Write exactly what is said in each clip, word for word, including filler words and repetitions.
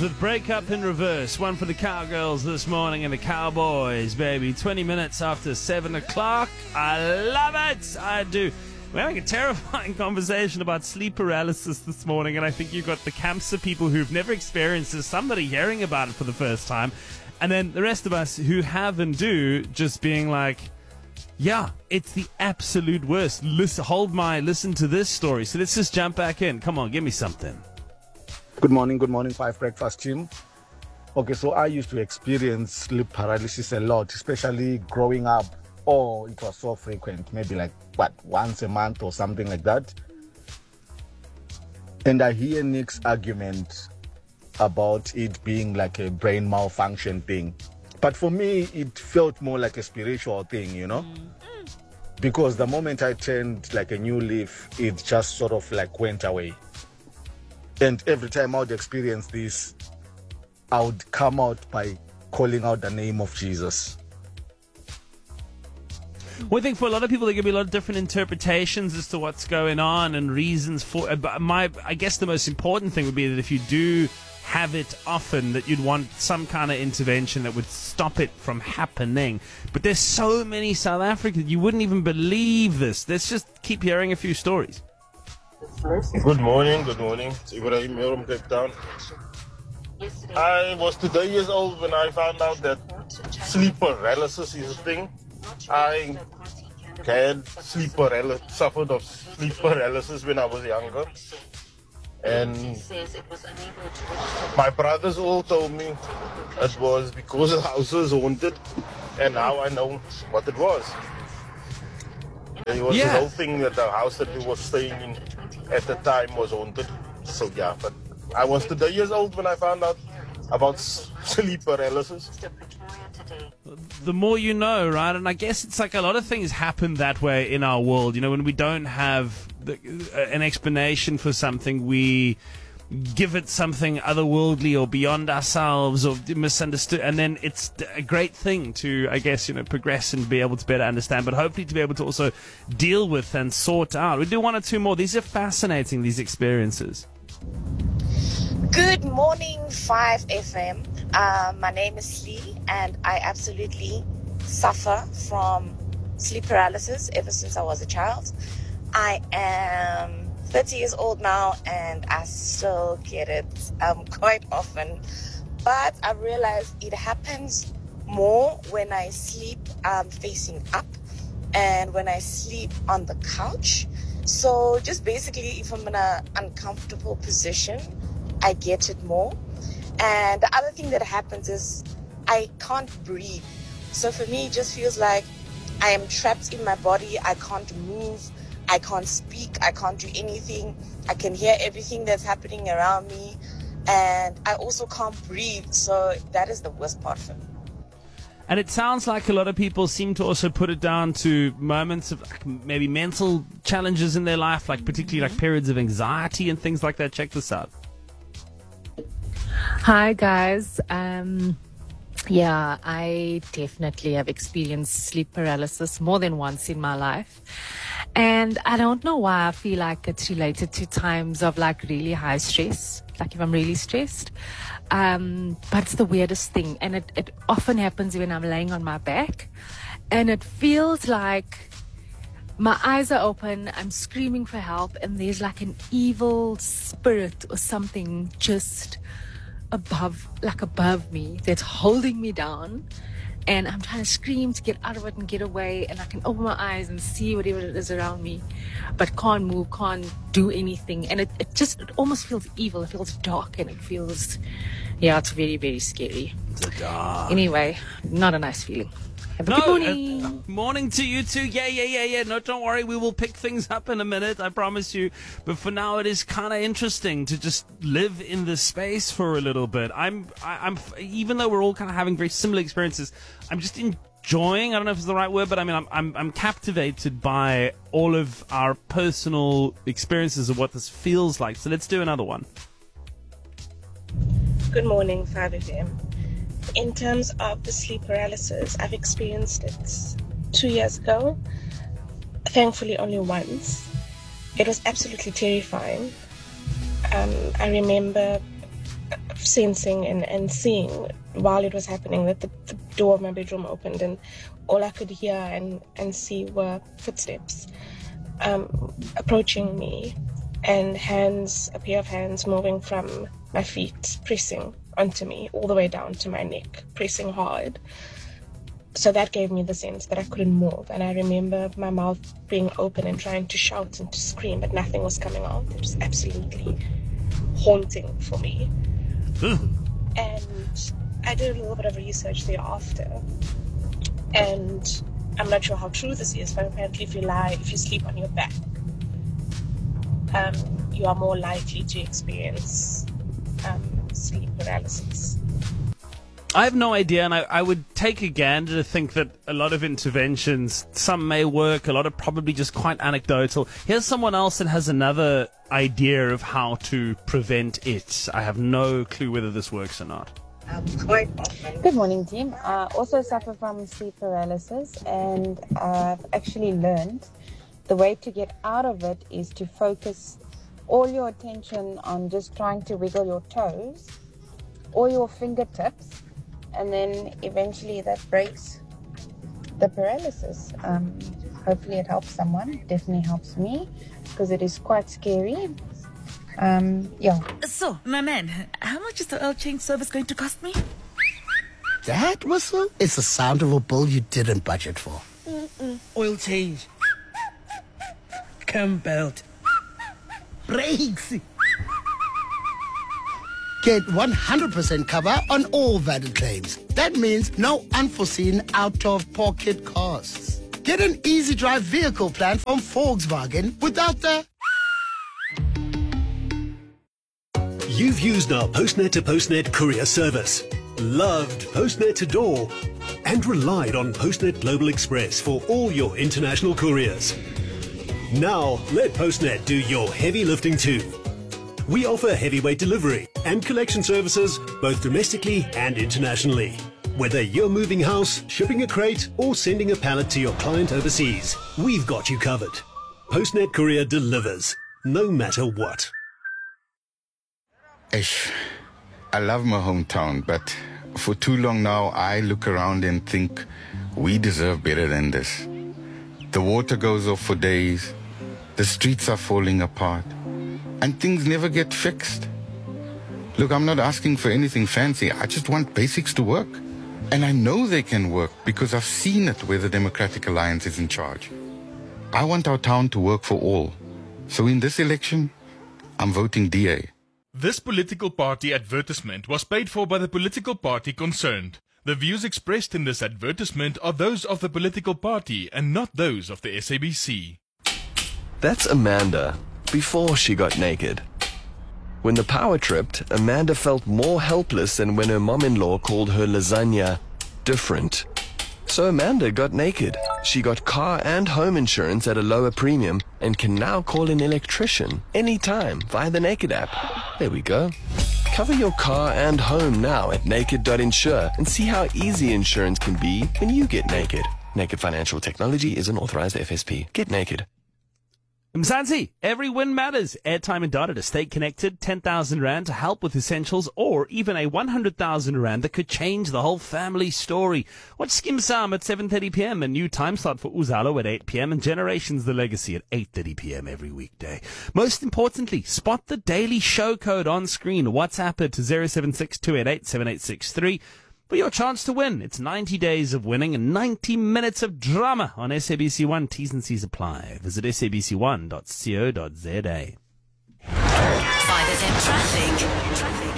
with Break Up in Reverse. One for the Cowgirls this morning and the Cowboys, baby. twenty minutes after seven o'clock. I love it. I do. We're having a terrifying conversation about sleep paralysis this morning, and I think you've got the camps of people who've never experienced this, somebody hearing about it for the first time, and then the rest of us who have and do just being like, yeah, it's the absolute worst. Listen, hold my, listen to this story. So let's just jump back in. Come on, give me something. Good morning, good morning, Five Breakfast team. Okay, so I used to experience sleep paralysis a lot, especially growing up. Oh, it was so frequent, maybe like, what, once a month or something like that. And I hear Nick's argument about it being like a brain malfunction thing. But for me, it felt more like a spiritual thing, you know? Mm. Because the moment I turned like a new leaf, it just sort of like went away. And every time I would experience this, I would come out by calling out the name of Jesus. Well, I think for a lot of people, there can be a lot of different interpretations as to what's going on and reasons for it. But my, I guess the most important thing would be that if you do have it often, that you'd want some kind of intervention that would stop it from happening. But there's so many South Africans, you wouldn't even believe this. Let's just keep hearing a few stories. Good morning, good morning. It's Ibrahim here from Cape Town. I was today years old when I found out that sleep paralysis is a thing. I had sleep paralysis, suffered of sleep paralysis when I was younger. And my brothers all told me it was because the house was haunted, and now I know what it was. It was yeah. the whole thing that the house that we were staying in at the time was haunted. So yeah, but I was today years old when I found out about sleep paralysis. The more you know, right? And I guess it's like a lot of things happen that way in our world. You know, when we don't have the, uh, an explanation for something, we give it something otherworldly or beyond ourselves or misunderstood. And then it's a great thing to, I guess, you know, progress and be able to better understand, but hopefully to be able to also deal with and sort out. We do one or two more. These are fascinating, these experiences. Good morning, five F M. Uh, my name is Lee, and I absolutely suffer from sleep paralysis ever since I was a child. I am thirty years old now, and I still get it um, quite often. But I realize it happens more when I sleep um, facing up and when I sleep on the couch. So just basically, if I'm in an uncomfortable position, I get it more. And the other thing that happens is I can't breathe. So for me, it just feels like I am trapped in my body. I can't move. I can't speak. I can't do anything. I can hear everything that's happening around me. And I also can't breathe. So that is the worst part for me. And it sounds like a lot of people seem to also put it down to moments of like maybe mental challenges in their life, like particularly like periods of anxiety and things like that. Check this out. Hi guys, um, yeah, I definitely have experienced sleep paralysis more than once in my life, and I don't know why I feel like it's related to times of like really high stress, like if I'm really stressed, um, but it's the weirdest thing, and it, it often happens when I'm laying on my back, and it feels like my eyes are open, I'm screaming for help, and there's like an evil spirit or something just above, like above me, that's holding me down, and I'm trying to scream to get out of it and get away, and I can open my eyes and see whatever it is around me, but can't move, can't do anything, and it, it just, it almost feels evil, it feels dark, and it feels, yeah, it's very, very scary. Dark. Anyway, not a nice feeling. Have a No, good morning. Uh, morning to you too. Yeah, yeah, yeah, yeah. No, don't worry. We will pick things up in a minute. I promise you. But for now, it is kind of interesting to just live in this space for a little bit. I'm, I, I'm, even though we're all kind of having very similar experiences, I'm just enjoying. I don't know if it's the right word, but I mean, I'm, I'm, I'm captivated by all of our personal experiences of what this feels like. So let's do another one. Good morning, five F M. In terms of the sleep paralysis, I've experienced it two years ago. Thankfully, only once. It was absolutely terrifying. Um, I remember sensing and, and seeing while it was happening that the, the door of my bedroom opened and all I could hear and, and see were footsteps um, approaching me and hands, a pair of hands moving from my feet, pressing onto me all the way down to my neck, pressing hard. So that gave me the sense that I couldn't move. And I remember my mouth being open and trying to shout and to scream, but nothing was coming out. It was absolutely haunting for me. And I did a little bit of research thereafter. And I'm not sure how true this is, but apparently if you lie, if you sleep on your back, um, you are more likely to experience um, sleep paralysis. I have no idea, and I, I would take a gander to think that a lot of interventions, some may work, a lot are probably just quite anecdotal. Here's someone else that has another idea of how to prevent it. I have no clue whether this works or not. Good morning, team. I also suffer from sleep paralysis, and I've actually learned the way to get out of it is to focus all your attention on just trying to wiggle your toes or your fingertips, and then eventually that breaks the paralysis. Um, hopefully it helps someone. It definitely helps me because it is quite scary. Um, yeah. So, my man, how much is the oil change service going to cost me? That whistle is the sound of a bill you didn't budget for. Mm-mm. Oil change. Cam belt. Brakes. Get one hundred percent cover on all valid claims. That means no unforeseen out-of-pocket costs. Get an easy drive vehicle plan from Volkswagen without the... You've used our Postnet to Postnet courier service, loved Postnet to door, and relied on Postnet Global Express for all your international couriers. Now, let Postnet do your heavy lifting too. We offer heavyweight delivery and collection services both domestically and internationally. Whether you're moving house, shipping a crate, or sending a pallet to your client overseas, we've got you covered. Postnet Courier delivers, no matter what. Ish, I love my hometown, but for too long now I look around and think we deserve better than this. The water goes off for days, the streets are falling apart, and things never get fixed. Look, I'm not asking for anything fancy, I just want basics to work. And I know they can work because I've seen it where the Democratic Alliance is in charge. I want our town to work for all. So in this election, I'm voting D A. This political party advertisement was paid for by the political party concerned. The views expressed in this advertisement are those of the political party and not those of the S A B C. That's Amanda, before she got naked. When the power tripped, Amanda felt more helpless than when her mom-in-law called her lasagna different. So Amanda got naked. She got car and home insurance at a lower premium and can now call an electrician anytime via the Naked app. There we go. Cover your car and home now at naked dot insure and see how easy insurance can be when you get naked. Naked Financial Technology is an authorized F S P. Get naked. Mzansi, every win matters. Airtime and data to stay connected, ten thousand rand to help with essentials, or even a one hundred thousand rand that could change the whole family story. Watch Skim Sam at seven thirty p.m. A new time slot for Uzalo at eight p.m. and Generations The Legacy at eight thirty p.m. every weekday. Most importantly, spot the daily show code on screen. WhatsApp it to zero seven six two eight eight seven eight six three. For your chance to win. It's ninety days of winning and ninety minutes of drama on S A B C one. T's and C's apply. Visit S A B C one dot co dot z a. five F M traffic. Traffic.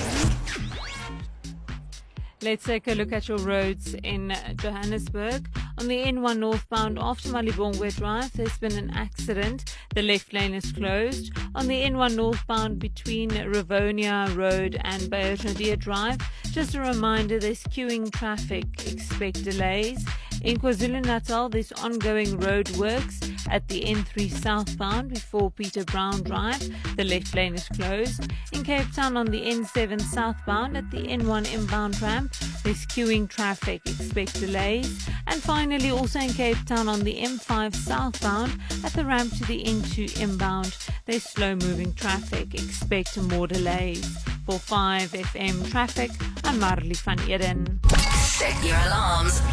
Let's take a look at your roads in Johannesburg. On the N one northbound after Malibongwe Drive, there's been an accident. The left lane is closed. On the N one northbound between Rivonia Road and Bayernadia Drive, just a reminder, there's queuing traffic. Expect delays. In KwaZulu-Natal, there's ongoing road works at the N three southbound before Peter Brown Drive. The left lane is closed. In Cape Town on the N seven southbound at the N one inbound ramp, there's queuing traffic. Expect delays. And finally, also in Cape Town on the M five southbound at the ramp to the N two inbound, there's slow-moving traffic. Expect more delays. For five F M traffic, I'm Marley van Eden. Set your alarms.